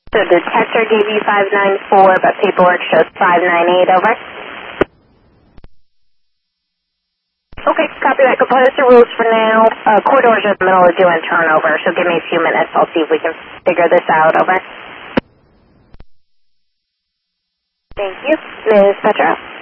So the detector gave you 594, but paperwork shows 598, over. Okay, copy that. Compliance to rules for now. Corridors are in the middle of doing turnover, so give me a few minutes. I'll see if we can figure this out, over. Thank you. Ms. Petra.